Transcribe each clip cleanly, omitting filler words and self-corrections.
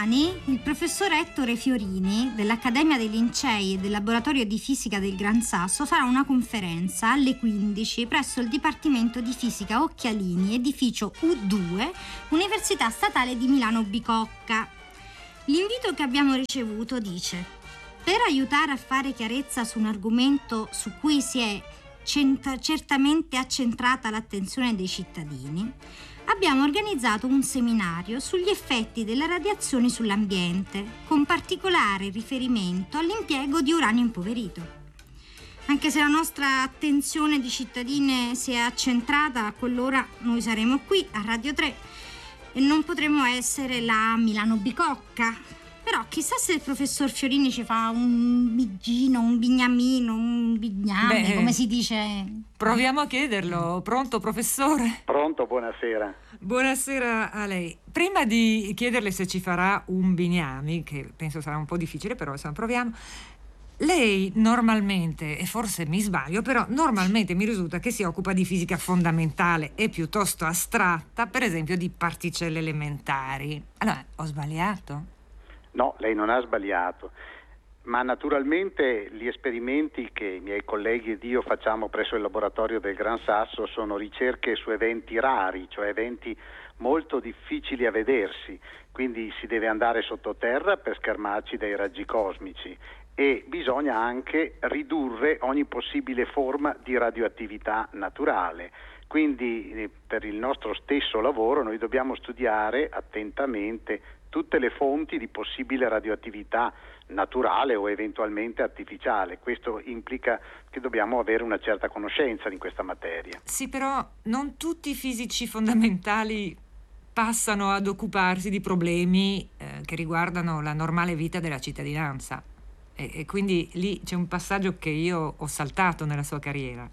Domani il professor Ettore Fiorini dell'Accademia dei Lincei e del Laboratorio di Fisica del Gran Sasso farà una conferenza alle 15 presso il Dipartimento di Fisica Occhialini, edificio U2, Università Statale di Milano Bicocca. L'invito che abbiamo ricevuto dice: per aiutare a fare chiarezza su un argomento su cui si è certamente accentrata l'attenzione dei cittadini, abbiamo organizzato un seminario sugli effetti delle radiazioni sull'ambiente, con particolare riferimento all'impiego di uranio impoverito. Anche se la nostra attenzione di cittadine si è accentrata, a quell'ora noi saremo qui a Radio 3 e non potremo essere là a Milano Bicocca. Però chissà se il professor Fiorini ci fa un biggino, un bignamino, un bigname, come si dice? Proviamo a chiederlo. Pronto, professore? Pronto, buonasera. Buonasera a lei. Prima di chiederle se ci farà un bignami, che penso sarà un po' difficile, però insomma proviamo. Lei normalmente, e forse mi sbaglio, però normalmente mi risulta che si occupa di fisica fondamentale e piuttosto astratta, per esempio di particelle elementari. Allora, ho sbagliato? No, lei non ha sbagliato, ma naturalmente gli esperimenti che i miei colleghi ed io facciamo presso il laboratorio del Gran Sasso sono ricerche su eventi rari, cioè eventi molto difficili a vedersi, quindi si deve andare sottoterra per schermarci dai raggi cosmici e bisogna anche ridurre ogni possibile forma di radioattività naturale. Quindi per il nostro stesso lavoro noi dobbiamo studiare attentamente tutte le fonti di possibile radioattività naturale o eventualmente artificiale. Questo implica che dobbiamo avere una certa conoscenza di questa materia. Sì, però non tutti i fisici fondamentali passano ad occuparsi di problemi che riguardano la normale vita della cittadinanza. E quindi lì c'è un passaggio che io ho saltato nella sua carriera.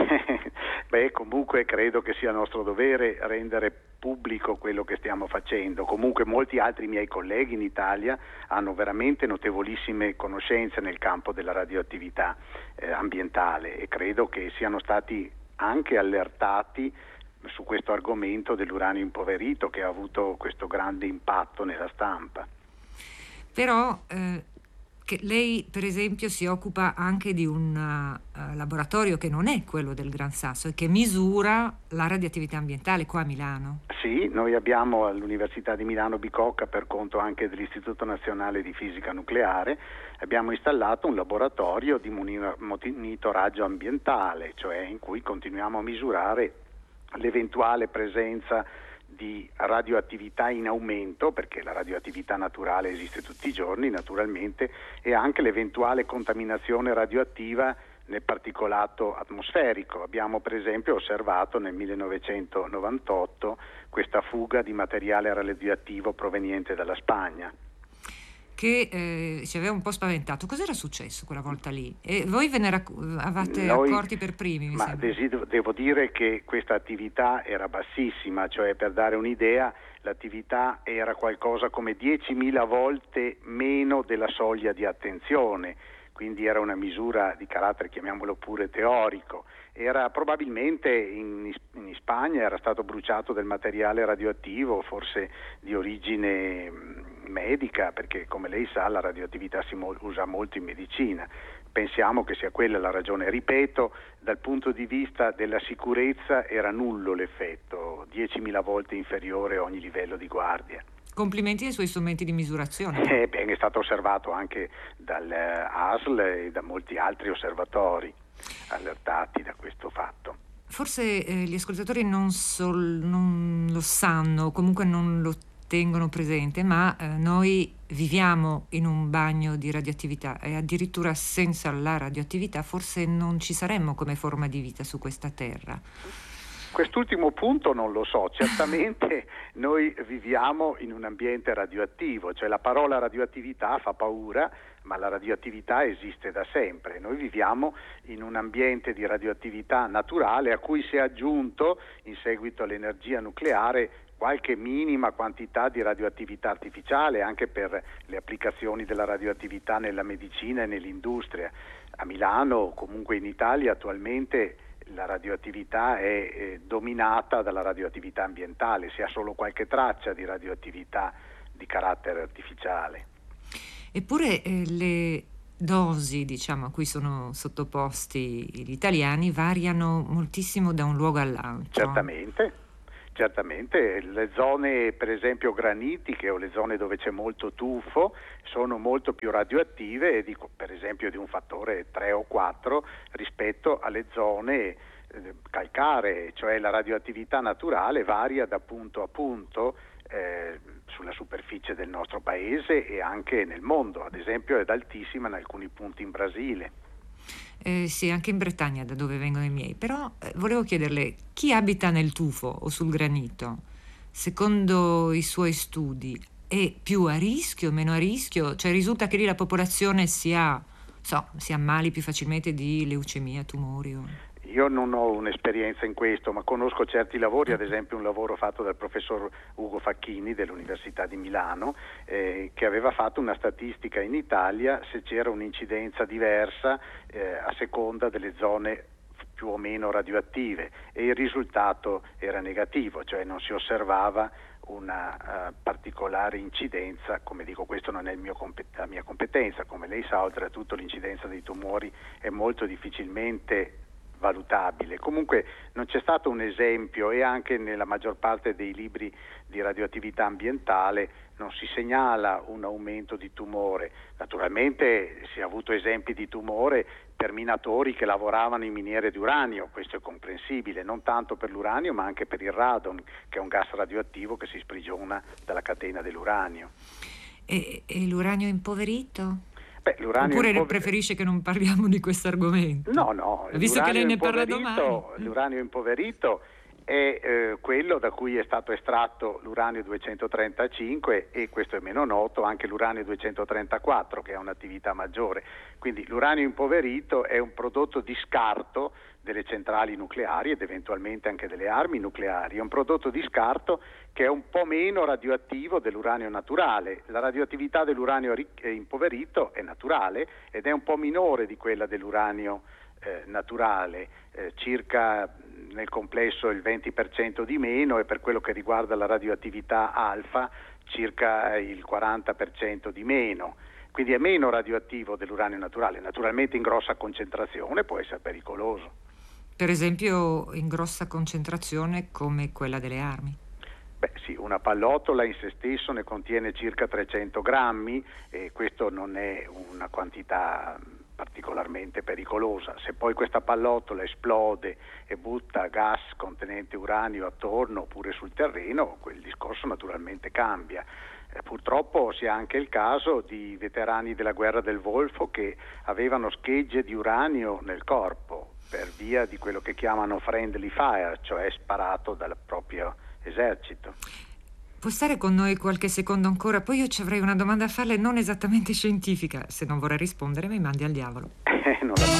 Comunque credo che sia nostro dovere rendere pubblico quello che stiamo facendo. Comunque molti altri miei colleghi in Italia hanno veramente notevolissime conoscenze nel campo della radioattività ambientale e credo che siano stati anche allertati su questo argomento dell'uranio impoverito che ha avuto questo grande impatto nella stampa. Però che lei per esempio si occupa anche di un laboratorio che non è quello del Gran Sasso e che misura la radioattività ambientale qua a Milano. Sì, noi abbiamo all'Università di Milano Bicocca, per conto anche dell'Istituto Nazionale di Fisica Nucleare, abbiamo installato un laboratorio di monitoraggio ambientale, cioè in cui continuiamo a misurare l'eventuale presenza di radioattività in aumento, perché la radioattività naturale esiste tutti i giorni naturalmente, e anche l'eventuale contaminazione radioattiva nel particolato atmosferico. Abbiamo per esempio osservato nel 1998 questa fuga di materiale radioattivo proveniente dalla Spagna, che ci aveva un po' spaventato. Cos'era successo quella volta lì? E voi ve ne avete accorti per primi, mi sembra. Devo dire che questa attività era bassissima, cioè per dare un'idea l'attività era qualcosa come 10.000 volte meno della soglia di attenzione, quindi era una misura di carattere, chiamiamolo pure teorico. Era probabilmente in Spagna era stato bruciato del materiale radioattivo, forse di origine medica, perché come lei sa la radioattività si usa molto in medicina. Pensiamo che sia quella la ragione. Ripeto, dal punto di vista della sicurezza era nullo l'effetto, 10.000 volte inferiore a ogni livello di guardia. Complimenti ai suoi strumenti di misurazione. È stato osservato anche dal ASL e da molti altri osservatori allertati da questo fatto. Forse gli ascoltatori non lo sanno, comunque non lo tengono presente, ma noi viviamo in un bagno di radioattività e addirittura senza la radioattività forse non ci saremmo come forma di vita su questa terra. Quest'ultimo punto non lo so, certamente noi viviamo in un ambiente radioattivo, cioè la parola radioattività fa paura, ma la radioattività esiste da sempre. Noi viviamo in un ambiente di radioattività naturale a cui si è aggiunto, in seguito all'energia nucleare, qualche minima quantità di radioattività artificiale anche per le applicazioni della radioattività nella medicina e nell'industria. A Milano o comunque in Italia attualmente la radioattività è dominata dalla radioattività ambientale, si ha solo qualche traccia di radioattività di carattere artificiale. Eppure le dosi, diciamo, a cui sono sottoposti gli italiani variano moltissimo da un luogo all'altro. Certamente, le zone per esempio granitiche o le zone dove c'è molto tufo sono molto più radioattive, per esempio di un fattore 3 o 4 rispetto alle zone calcaree, cioè la radioattività naturale varia da punto a punto sulla superficie del nostro paese e anche nel mondo, ad esempio è altissima in alcuni punti in Brasile. Sì, anche in Bretagna, da dove vengono i miei. Però volevo chiederle, chi abita nel tufo o sul granito, secondo i suoi studi, è più a rischio, meno a rischio? Cioè risulta che lì la popolazione si ammali più facilmente di leucemia, tumori? Io non ho un'esperienza in questo, ma conosco certi lavori, ad esempio un lavoro fatto dal professor Ugo Facchini dell'Università di Milano, che aveva fatto una statistica in Italia se c'era un'incidenza diversa a seconda delle zone più o meno radioattive, e il risultato era negativo, cioè non si osservava una particolare incidenza. Come dico, questo non è la mia competenza, come lei sa, oltretutto l'incidenza dei tumori è molto difficilmente valutabile. Comunque non c'è stato un esempio, e anche nella maggior parte dei libri di radioattività ambientale non si segnala un aumento di tumore. Naturalmente si è avuto esempi di tumore per minatori che lavoravano in miniere di uranio, questo è comprensibile, non tanto per l'uranio ma anche per il radon, che è un gas radioattivo che si sprigiona dalla catena dell'uranio. E l'uranio impoverito? L'uranio Oppure preferisce che non parliamo di questo argomento? No, visto che lei ne parla domani. L'uranio impoverito è quello da cui è stato estratto l'uranio 235, e questo è meno noto, anche l'uranio 234, che ha un'attività maggiore. Quindi l'uranio impoverito è un prodotto di scarto delle centrali nucleari ed eventualmente anche delle armi nucleari, è un prodotto di scarto che è un po' meno radioattivo dell'uranio naturale. La radioattività dell'uranio impoverito è naturale ed è un po' minore di quella dell'uranio naturale, circa nel complesso il 20% di meno, e per quello che riguarda la radioattività alfa circa il 40% di meno. Quindi è meno radioattivo dell'uranio naturale, naturalmente in grossa concentrazione può essere pericoloso. Per esempio in grossa concentrazione come quella delle armi? Sì, una pallottola in se stesso ne contiene circa 300 grammi e questo non è una quantità particolarmente pericolosa. Se poi questa pallottola esplode e butta gas contenente uranio attorno oppure sul terreno, quel discorso naturalmente cambia. Purtroppo si ha anche il caso di veterani della guerra del Golfo che avevano schegge di uranio nel corpo per via di quello che chiamano friendly fire, cioè sparato dal proprio esercito. Può stare con noi qualche secondo ancora? Poi io ci avrei una domanda a farle non esattamente scientifica. Se non vorrà rispondere mi mandi al diavolo. Non la